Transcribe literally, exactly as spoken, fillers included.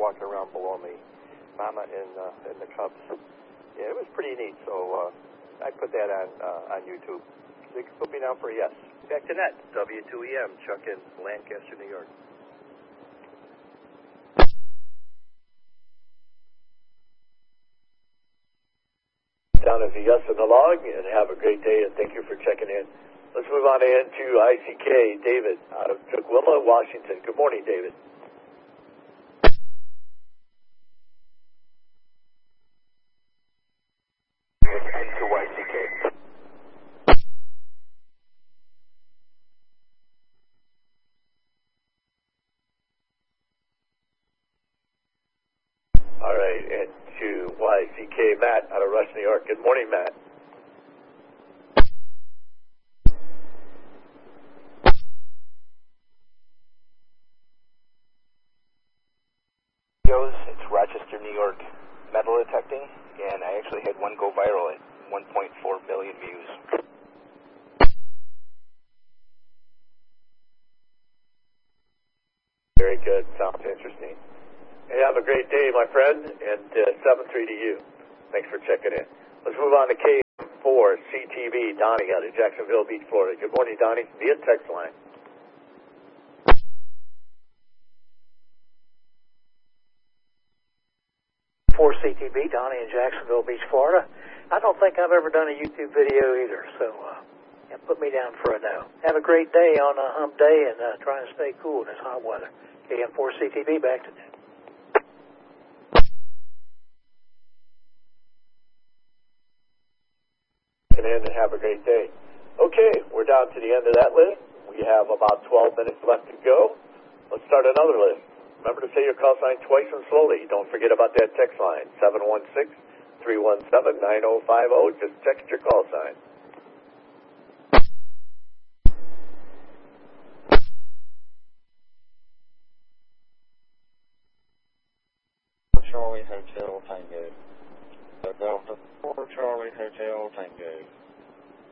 walking around below me. Mama and, uh, and the cubs. Yeah, it was pretty neat. So uh, I put that on uh, on YouTube. They can put me down for a yes. Back to net. W two E M, Chuck in Lancaster, New York. Down as a yes in the log, and have a great day, and thank you for checking in. Let's move on in to I C K, David, out of Tukwila, Washington. Good morning, David. Into Y C K. All right, and to Y C K, Matt, out of Rush, New York. Good morning, Matt. It's Rochester, New York, metal detecting, and I actually had one go viral at one point four million views. Very good. Sounds interesting. Hey, have a great day, my friend, and uh, seven three to you. Thanks for checking in. Let's move on to K four C T V, Donnie, out of Jacksonville Beach, Florida. Good morning, Donnie, via text line. four C T V, Donnie in Jacksonville Beach, Florida. I don't think I've ever done a YouTube video either, so uh, yeah, put me down for a no. Have a great day on a hump day, and uh, try and stay cool in this hot weather. K M four C T V, back to net. And in and have a great day. Okay, we're down to the end of that list. We have about twelve minutes left to go. Let's start another list. Remember to say your call sign twice and slowly. Don't forget about that text line, seven one six, three one seven, nine zero five zero. Just text your call sign.